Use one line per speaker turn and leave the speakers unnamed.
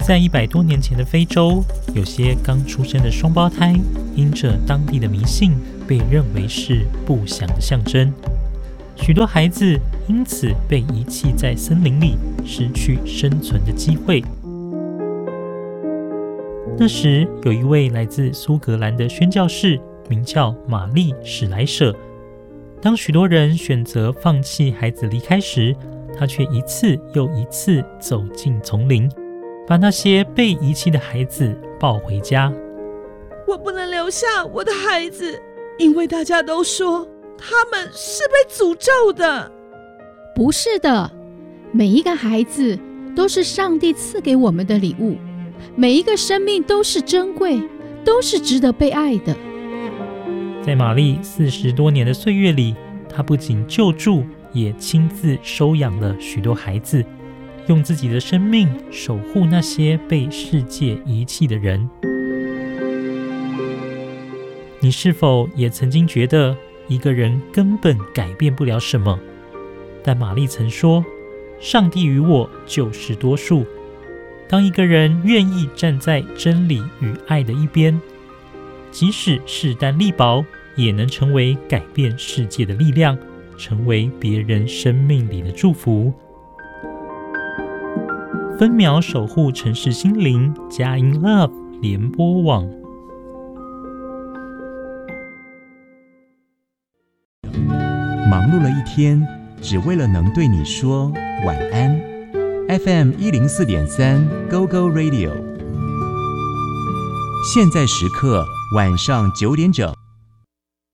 在100多年前的非洲，有些刚出生的双胞胎，因着当地的迷信，被认为是不祥的象征。许多孩子因此被遗弃在森林里，失去生存的机会。那时，有一位来自苏格兰的宣教士，名叫玛丽·史莱舍。当许多人选择放弃孩子离开时，他却一次又一次走进丛林，把那些被遗弃的孩子抱回家。
我不能留下我的孩子，因为大家都说他们是被诅咒的。
不是的，每一个孩子都是上帝赐给我们的礼物，每一个生命都是珍贵，都是值得被爱的。
在玛丽40多年的岁月里，她不仅救助，也亲自收养了许多孩子，用自己的生命守护那些被世界遗弃的人。你是否也曾经觉得一个人根本改变不了什么？但玛丽曾说，上帝与我就是多数。当一个人愿意站在真理与爱的一边，即使势单力薄，也能成为改变世界的力量，成为别人生命里的祝福。分秒守护城市心灵，佳音 Love 联播网。
忙碌了一天，只为了能对你说晚安。FM 104.3 Go Go Radio， 现在时刻晚上9点整，